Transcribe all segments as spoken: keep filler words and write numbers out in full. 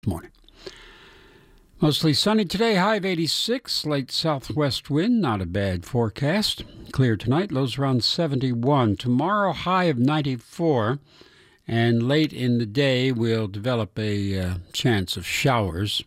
Morning. Mostly sunny today, high of eighty-six, late southwest wind, not a bad forecast. Clear tonight, lows around seventy-one. Tomorrow, high of ninety-four, and late in the day we'll develop a uh, chance of showers.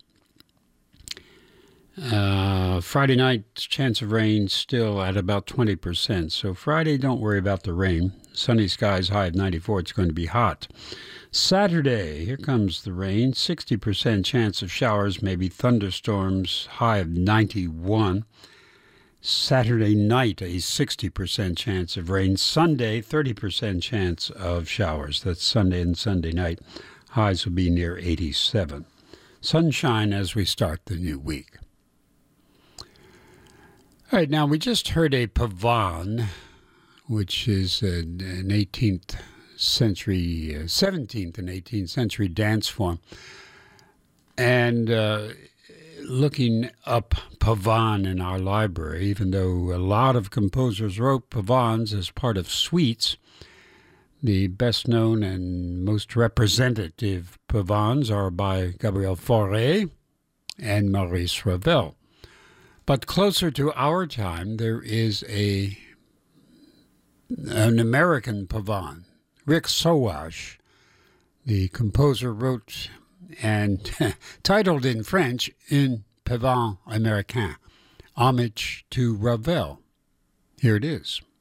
Uh, Friday night, chance of rain still at about twenty percent. So Friday, don't worry about the rain. Sunny skies, high of ninety-four. It's going to be hot. Saturday, here comes the rain. sixty percent chance of showers, maybe thunderstorms, high of ninety-one. Saturday night, a sixty percent chance of rain. Sunday, thirty percent chance of showers. That's Sunday and Sunday night. Highs will be near eighty-seven. Sunshine as we start the new week. All right, now we just heard a pavane, which is an, an eighteenth century, uh, seventeenth and eighteenth century dance form. And uh, looking up pavane in our library, even though a lot of composers wrote pavanes as part of suites, the best known and most representative pavanes are by Gabriel Fauré and Maurice Ravel. But closer to our time, there is a an American pavane. Rick Sauvage, the composer, wrote and titled in French, Un Pavane Américain, homage to Ravel. Here it is.